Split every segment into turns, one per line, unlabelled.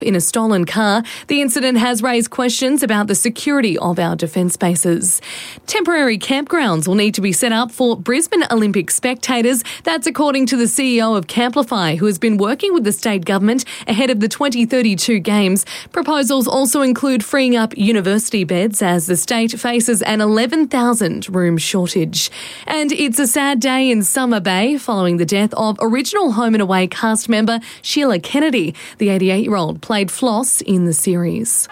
in a stolen car. The incident has raised questions about the security of our defence bases. Temporary campgrounds will need to be set up for Brisbane Olympic spectators. That's according to the CEO of Camplify, who has been working with the state government ahead of the 2032 Games. Proposals also include freeing up university beds as the state faces an 11,000 room shortage. And it's a sad day in Summer Bay following the death of original Home and Away cast member Sheila Kennedy. The 88-year-old played Floss in the series.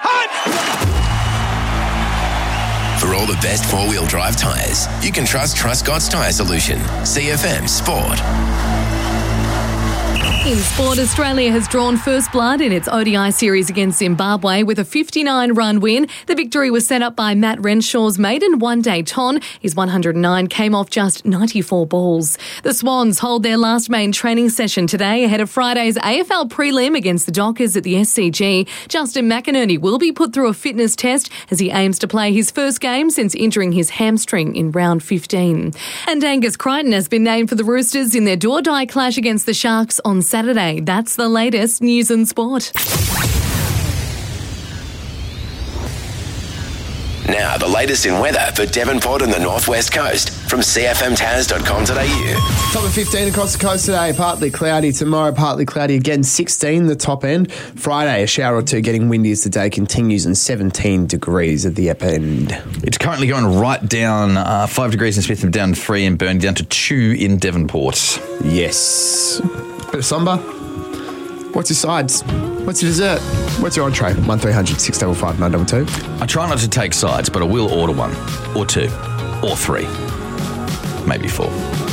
For all the best four-wheel drive tyres, you can trust Truscott's Tyre Solution. CFM Sport.
In sport, Australia has drawn first blood in its ODI series against Zimbabwe with a 59-run win. The victory was set up by Matt Renshaw's maiden one-day ton. His 109 came off just 94 balls. The Swans hold their last main training session today ahead of Friday's AFL prelim against the Dockers at the SCG. Justin McInerney will be put through a fitness test as he aims to play his first game since injuring his hamstring in round 15. And Angus Crichton has been named for the Roosters in their do-or-die clash against the Sharks on Saturday. That's the latest news and sport.
Now, the latest in weather for Devonport and the Northwest Coast from cfmtaz.com.au.
Top of 15 across the coast today, partly cloudy. Tomorrow, partly cloudy again, 16 the top end. Friday, a shower or two, getting windy as the day continues, and 17 degrees at the upper end.
It's currently going right down 5 degrees in Smithton, down 3 in Burnie, down to 2 in Devonport.
Yes. Bit of somber. What's your sides? What's your dessert? What's your entree? 1300 655 922.
I try not to take sides, but I will order one, or two, or three, maybe 4.